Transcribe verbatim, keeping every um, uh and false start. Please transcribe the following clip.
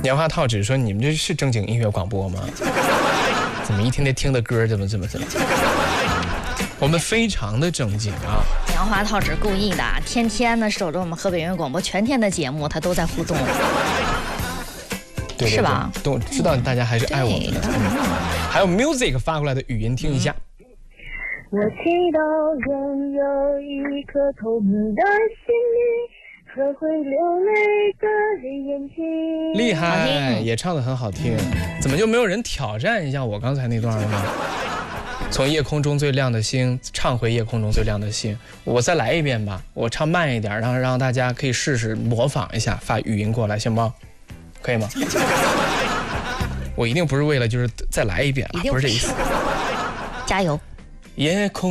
棉花套只说你们这是正经音乐广播吗？怎么一天天听的歌怎么怎么怎么？我们非常的正经啊。 棉花套只是故意的，天天呢守着我们河北音乐广播全天的节目，他都在互动。 对对对， 是吧？ 都知道大家还是爱我们的。嗯、还有 music 发过来的语音，听一下。 我祈祷仍有一颗透明的心灵和会流泪的眼睛。 厉害，也唱得很好听。怎么就没有人挑战一下我刚才那段了呢？从夜空中最亮的星唱回夜空中最亮的星，我再来一遍吧，我唱慢一点，让让大家可以试试模仿一下，发语音过来行吗？可以吗？我一定不是为了就是再来一遍了，不是这意思。 加油！ 夜空。